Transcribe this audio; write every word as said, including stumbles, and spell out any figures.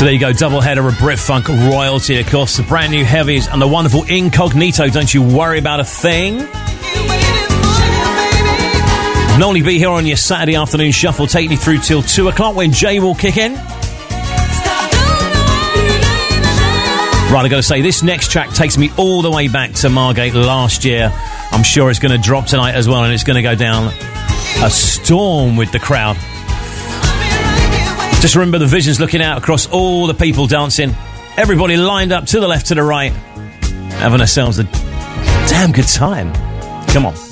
So there you go, double header of Brit Funk royalty, of course, the brand new heavies and the wonderful Incognito, Don't You Worry About a Thing. Normally be here on your Saturday afternoon shuffle, taking you through till two o'clock when Jay will kick in. Right, I got to say, this next track takes me all the way back to Margate last year. I'm sure it's going to drop tonight as well, and it's going to go down a storm with the crowd. Just remember the visions looking out across all the people dancing. Everybody lined up to the left, to the right, having ourselves a damn good time. Come on.